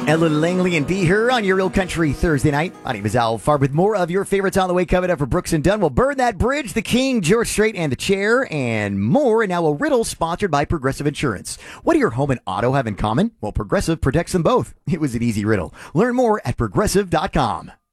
Ellen Langley and Be Her on your Real Country Thursday night. My name is Al Farb with more of your favorites on the way coming up for Brooks and Dunn. We'll burn that bridge, the King, George Strait, and the Chair, and more. And now a riddle sponsored by Progressive Insurance. What do your home and auto have in common? Well, Progressive protects them both. It was an easy riddle. Learn more at Progressive.com.